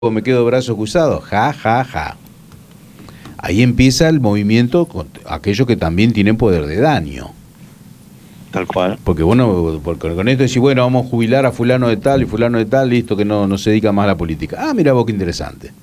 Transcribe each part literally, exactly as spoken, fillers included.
me quedo de brazos cruzados, ja, ja, ja. Ahí empieza el movimiento con aquellos que también tienen poder de daño. Tal cual. Porque bueno, porque con esto decís, bueno, vamos a jubilar a fulano de tal y fulano de tal, listo, que no, no se dedica más a la política. Ah, mira vos qué interesante.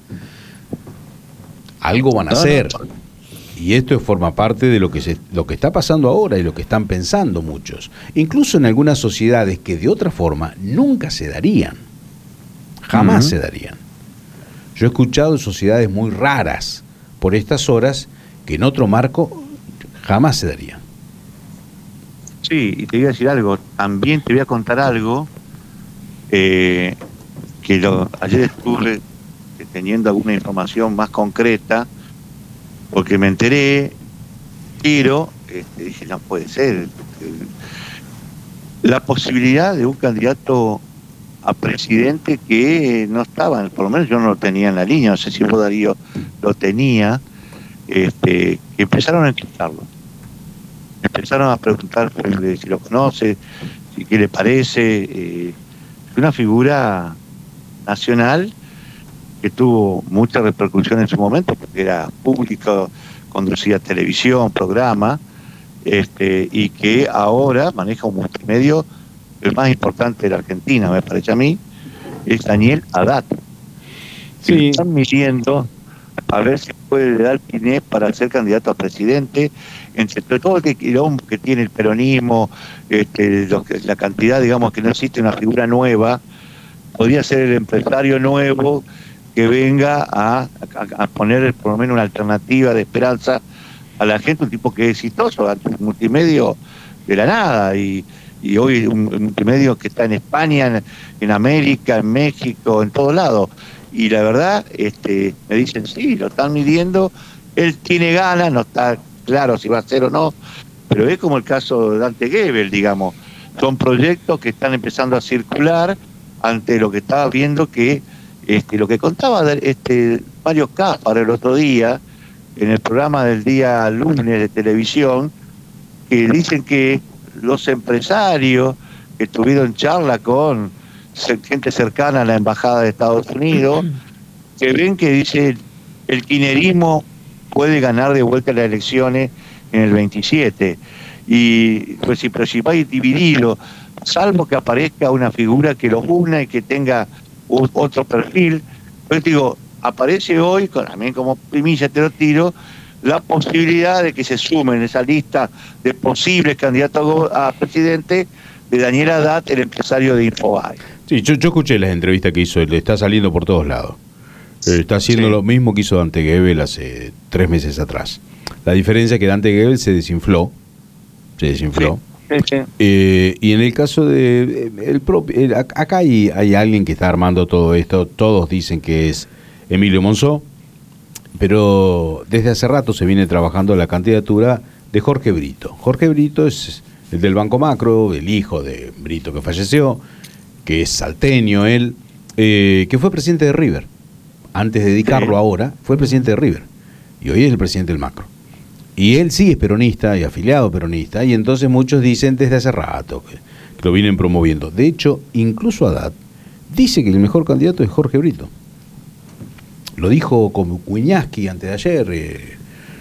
Algo van a No, hacer. no. Y esto forma parte de lo que se, lo que está pasando ahora y lo que están pensando muchos. Incluso en algunas sociedades que de otra forma nunca se darían. Jamás uh-huh. se darían. Yo he escuchado sociedades muy raras por estas horas que en otro marco jamás se darían. Sí, y te voy a decir algo, también te voy a contar algo eh, que lo, ayer estuve teniendo alguna información más concreta, porque me enteré, pero este, dije, no puede ser, la posibilidad de un candidato a presidente que no estaba, por lo menos yo no lo tenía en la línea, no sé si vos, Darío, lo tenía, este, que empezaron a escucharlo. Empezaron a preguntar si lo conoce, si qué le parece. Eh, una figura nacional que tuvo mucha repercusión en su momento, porque era público, conducía televisión, programa, este, y que ahora maneja un multimedio el más importante de la Argentina, me parece a mí, es Daniel Haddad. Sí. Están midiendo a ver si puede dar Piné para ser candidato a presidente, entre todo el quilombo que tiene el peronismo, este, lo que, la cantidad, digamos, que no existe una figura nueva, podría ser el empresario nuevo que venga a, a, a poner por lo menos una alternativa de esperanza a la gente, un tipo que es exitoso, un multimedio de la nada, y y hoy un, un multimedio que está en España, en, en América, en México, en todos lados. Y la verdad, este, me dicen, sí, lo están midiendo, él tiene ganas, no está claro si va a ser o no, pero es como el caso de Dante Gebel, digamos. Son proyectos que están empezando a circular ante lo que estaba viendo que, este, lo que contaba este, Mario Cáfaro el otro día, en el programa del día lunes de televisión, que dicen que los empresarios que tuvieron charla con gente cercana a la embajada de Estados Unidos, que ven que dice el kirchnerismo puede ganar de vuelta las elecciones en el veintisiete, y pues si, pero si va a dividirlo, salvo que aparezca una figura que los una y que tenga otro perfil, pues digo, aparece hoy, también como primicia te lo tiro, la posibilidad de que se sume en esa lista de posibles candidatos a presidente de Daniel Haddad, el empresario de Infobae. Sí, yo, yo escuché las entrevistas que hizo, le está saliendo por todos lados. Eh, está haciendo sí. lo mismo que hizo Dante Gebel hace tres meses atrás. La diferencia es que Dante Gebel se desinfló, se desinfló. Sí. Sí, sí. Eh, y en el caso de el propio, el, acá hay, hay alguien que está armando todo esto, todos dicen que es Emilio Monzó, pero desde hace rato se viene trabajando la candidatura de Jorge Brito. Jorge Brito es el del Banco Macro, el hijo de Brito que falleció, que es salteño él, eh, que fue presidente de River. Antes de dedicarlo sí. ahora, fue presidente de River. Y hoy es el presidente del Macro. Y él sí es peronista y afiliado peronista, y entonces muchos dicen desde hace rato que, que lo vienen promoviendo. De hecho, incluso Haddad dice que el mejor candidato es Jorge Brito. Lo dijo como Cuñaski antes de ayer eh,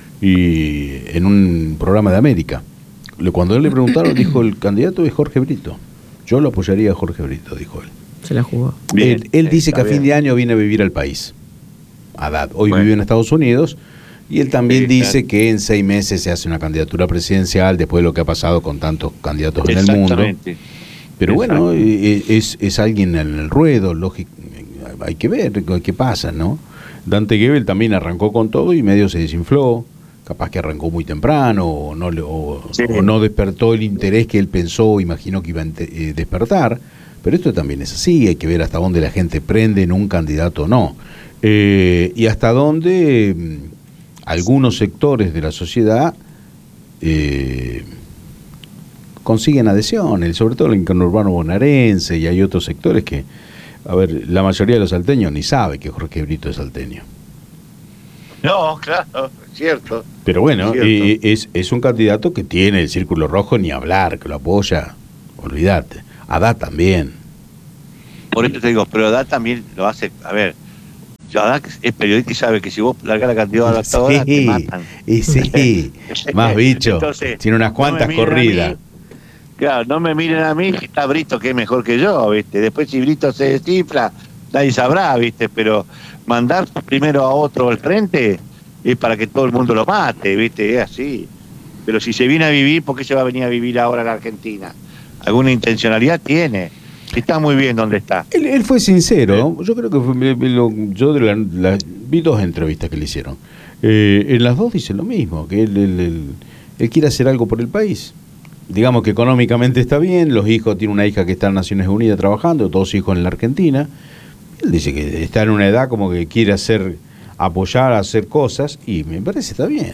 y en un programa de América. Cuando él le preguntaron, dijo, el candidato es Jorge Brito. Yo lo apoyaría a Jorge Brito, dijo él. Se la jugó. Bien, él, él dice que a bien. fin de año viene a vivir al país. Haddad hoy bueno. vive en Estados Unidos, y él también sí, dice claro. que en seis meses se hace una candidatura presidencial después de lo que ha pasado con tantos candidatos en el mundo. Pero bueno, es, es alguien en el ruedo, lógico, hay que ver qué pasa, ¿no? Dante Gebel también arrancó con todo y medio se desinfló, capaz que arrancó muy temprano o no, o, sí. o no despertó el interés que él pensó o imaginó que iba a eh, despertar, pero esto también es así, hay que ver hasta dónde la gente prende en un candidato o no, eh, y hasta dónde eh, algunos sectores de la sociedad eh, consiguen adhesión, sobre todo el conurbano bonaerense, y hay otros sectores que, a ver, la mayoría de los salteños ni sabe que Jorge Brito es salteño. No, claro, es cierto. Pero bueno, es, eh, es, es un candidato que tiene el círculo rojo, ni hablar, que lo apoya, olvídate. Haddad también. Por eso te digo, pero Haddad también lo hace, a ver, ya es periodista y sabe que si vos largas la cantidad de hasta ahora, te matan. Y sí, más bicho. Entonces, tiene unas cuantas no corridas. Claro, no me miren a mí si está Brito, que es mejor que yo, ¿viste? Después si Brito se descifra, nadie sabrá, ¿viste? Pero mandar primero a otro al frente es para que todo el mundo lo mate, ¿viste? Es así. Pero si se viene a vivir, ¿por qué se va a venir a vivir ahora a la Argentina? Alguna intencionalidad tiene. Está muy bien donde está. Él, él fue sincero. Yo creo que fue, lo, yo de la, la, vi dos entrevistas que le hicieron. Eh, en las dos dice lo mismo, que él, él, él, él quiere hacer algo por el país. Digamos que económicamente está bien, los hijos, tiene una hija que está en Naciones Unidas trabajando, dos hijos en la Argentina. Él dice que está en una edad como que quiere hacer, apoyar, hacer cosas, y me parece está bien.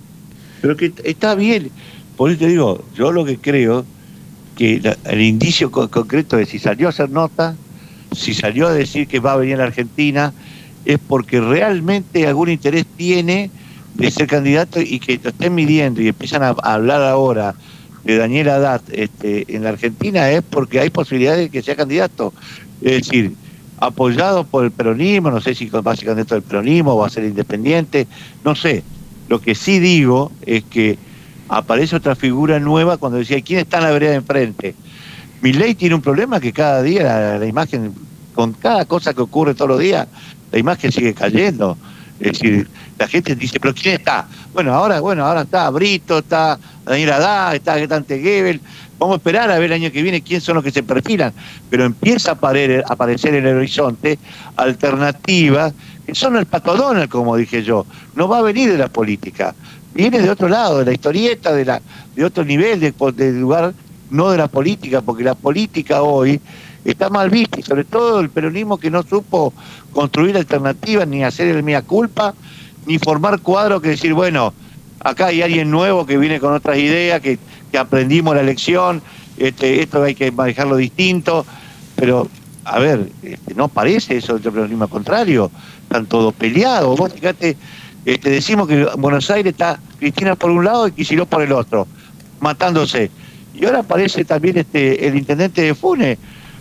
Pero que está bien, por eso te digo, yo lo que creo que la, el indicio co- concreto de si salió a hacer nota, si salió a decir que va a venir a la Argentina, es porque realmente algún interés tiene de ser candidato y que lo estén midiendo y empiezan a, a hablar ahora de Daniel Haddad este, en la Argentina, es porque hay posibilidades de que sea candidato. Es decir, apoyado por el peronismo, no sé si va a ser candidato del peronismo o va a ser independiente, no sé. Lo que sí digo es que aparece otra figura nueva cuando decía, ¿quién está en la vereda de enfrente? Milei tiene un problema que cada día la, la imagen, con cada cosa que ocurre todos los días, la imagen sigue cayendo. Es decir, la gente dice, ¿pero quién está? Bueno, ahora bueno ahora está Brito, está Daniel Haddad, está Dante Gebel. Vamos a esperar a ver el año que viene quién son los que se perfilan. Pero empieza a aparecer, a aparecer en el horizonte alternativas que son el Pato Donald, como dije yo. No va a venir de la política. Viene de otro lado, de la historieta, de la de otro nivel, de, de lugar, no de la política, porque la política hoy está mal vista, y sobre todo el peronismo que no supo construir alternativas, ni hacer el mea culpa, ni formar cuadros que decir, bueno, acá hay alguien nuevo que viene con otras ideas, que, que aprendimos la lección, este, esto hay que manejarlo distinto, pero, a ver, este, no parece eso del peronismo, al contrario, están todos peleados. Vos fíjate, este, decimos que en Buenos Aires está Cristina por un lado y Kicillof por el otro, matándose. Y ahora aparece también este el intendente de Funes,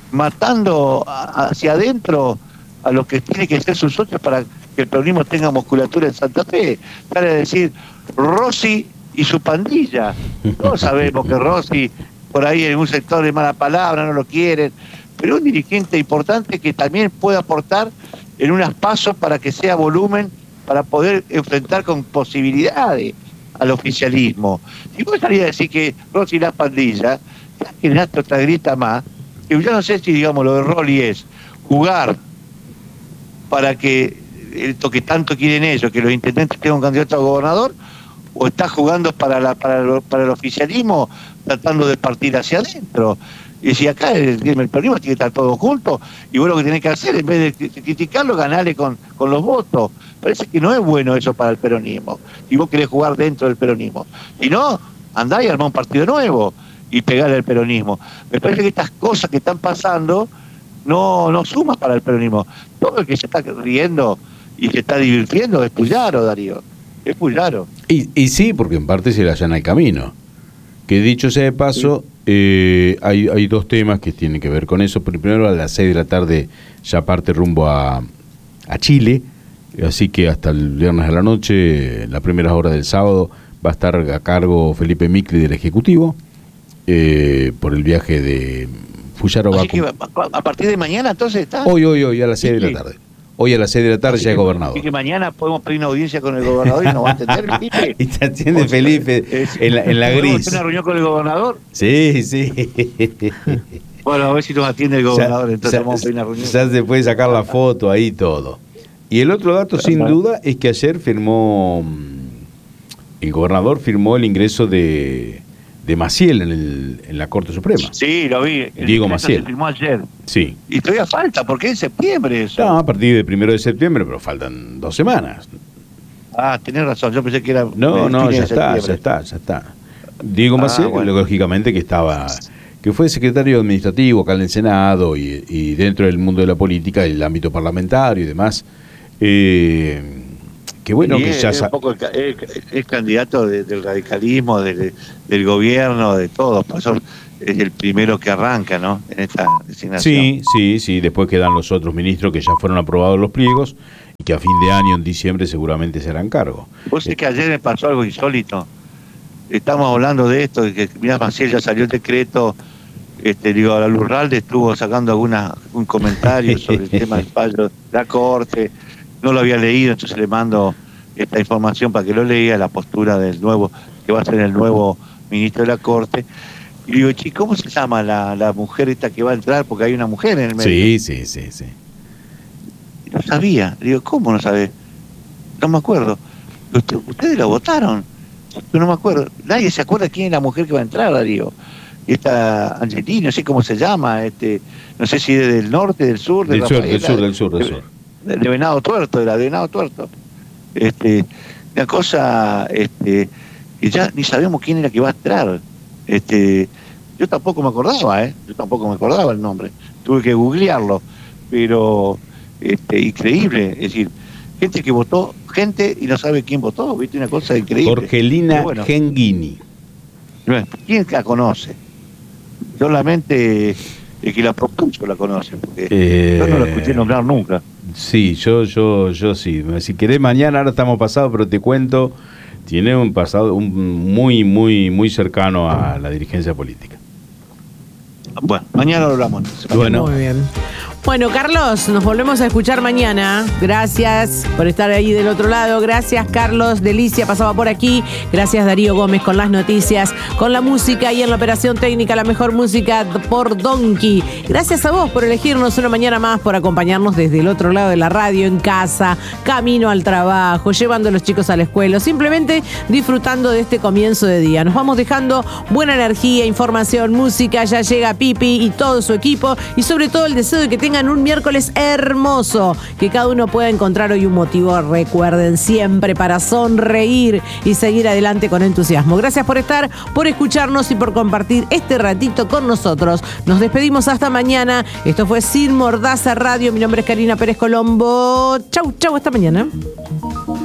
matando a, hacia adentro a los que tienen que ser sus socios para que el peronismo tenga musculatura en Santa Fe. Sale a decir Rossi y su pandilla. Todos sabemos que Rossi por ahí en un sector de mala palabra no lo quieren, pero un dirigente importante que también puede aportar en unas pasos para que sea volumen, para poder enfrentar con posibilidades al oficialismo. Si vos salís a decir que Rossi y la pandilla, ya generaste otra grita más, que yo no sé si, digamos, lo de Rolly es jugar para que esto que tanto quieren ellos, que los intendentes tengan un candidato a gobernador, o está jugando para la para el, para el oficialismo, tratando de partir hacia adentro. Y si acá el, el peronismo tiene que estar todos juntos, y vos lo que tenés que hacer, en vez de criticarlo, ganarle con, con los votos. Parece que no es bueno eso para el peronismo, si vos querés jugar dentro del peronismo. Si no, andá y armá un partido nuevo y pegarle al peronismo. Me parece que estas cosas que están pasando no, no suman para el peronismo. Todo el que se está riendo y se está divirtiendo es Puyaro, Darío. Es Puyaro. Y, y sí, porque en parte se le allana el camino. Que dicho sea de paso, sí. eh, hay, hay dos temas que tienen que ver con eso. Primero, a las seis de la tarde ya parte rumbo a, a Chile. Así que hasta el viernes a la noche, las primeras horas del sábado, va a estar a cargo Felipe Micli del Ejecutivo, eh, por el viaje de Puyaro. Así que a partir de mañana entonces está. Hoy, hoy, hoy, a las seis de la tarde. Hoy a las seis de la tarde así ya es que, gobernador. Así que mañana podemos pedir una audiencia con el gobernador y nos va a atender Felipe. Y te atiende o Felipe es, en la, en la gris. ¿Una reunión con el gobernador? Sí, sí. Bueno, a ver si nos atiende el gobernador, ya, entonces ya, vamos a pedir una reunión. Ya se puede sacar la foto ahí todo. Y el otro dato, sin duda, es que ayer firmó, el gobernador firmó el ingreso de, de Maciel en, el, en la Corte Suprema. Sí, lo vi. Diego Maciel. Se firmó ayer. Sí. Y todavía falta, porque es en septiembre eso. No, a partir del primero de septiembre, pero faltan dos semanas. Ah, tenés razón, yo pensé que era... No, no, ya está, ya está, ya está. Diego ah, Maciel, bueno. lógicamente que estaba... que fue secretario administrativo acá en el Senado y, y dentro del mundo de la política, el ámbito parlamentario y demás... Eh, que bueno, y que es, ya es, un poco el, es, es candidato de, del radicalismo, del, del gobierno, de todo, por eso es el primero que arranca, ¿no? En esta designación. Sí, sí, sí, después quedan los otros ministros que ya fueron aprobados los pliegos y que a fin de año, en diciembre, seguramente se harán cargo. Vos sé que ayer me pasó algo insólito. Estamos hablando de esto, de que mirá, Maciel, ya salió el decreto. Este, digo, la Lurralde estuvo sacando alguna, un comentario sobre el tema del fallo de la Corte. No lo había leído, entonces le mando esta información para que lo lea, la postura del nuevo, que va a ser el nuevo ministro de la Corte. Y digo, che, ¿cómo se llama la, la mujer esta que va a entrar? Porque hay una mujer en el medio. Sí, sí, sí, sí. No sabía. Digo, ¿cómo no sabe? No me acuerdo. Usted, ustedes lo votaron. Yo no me acuerdo. Nadie se acuerda quién es la mujer que va a entrar, digo. Esta Angelina, no sé cómo se llama, este, no sé si es del norte, del sur, del, de sur, Rafaela, del sur, del sur, del de, sur. De, de Venado Tuerto, de la de Venado Tuerto. Este, una cosa, este, que ya ni sabemos quién era que va a entrar. Este, yo tampoco me acordaba, ¿eh? Yo tampoco me acordaba el nombre. Tuve que googlearlo, pero este, increíble, es decir, gente que votó, gente y no sabe quién votó, ¿viste? Una cosa increíble. Jorgelina bueno, Genghini. ¿Quién la conoce? Solamente el que la propuso la conoce, porque eh, yo no la escuché nombrar nunca. Sí, yo, yo, yo sí. Si querés mañana, ahora estamos pasados, pero te cuento, tiene un pasado un, muy, muy, muy cercano a la dirigencia política. Bueno, mañana lo hablamos. Bueno. Muy bien. Bueno, Carlos, nos volvemos a escuchar mañana. Gracias por estar ahí del otro lado. Gracias, Carlos. Delicia pasaba por aquí. Gracias, Darío Gómez, con las noticias, con la música y en la operación técnica, la mejor música por Donkey. Gracias a vos por elegirnos una mañana más, por acompañarnos desde el otro lado de la radio, en casa, camino al trabajo, llevando a los chicos a la escuela, simplemente disfrutando de este comienzo de día. Nos vamos dejando buena energía, información, música. Ya llega Pipi y todo su equipo, y sobre todo el deseo de que tengan un miércoles hermoso, que cada uno pueda encontrar hoy un motivo, recuerden, siempre para sonreír y seguir adelante con entusiasmo. Gracias por estar, por escucharnos y por compartir este ratito con nosotros. Nos despedimos hasta mañana. Esto fue Sin Mordaza Radio. Mi nombre es Karina Pérez Colombo. Chau, chau, hasta mañana.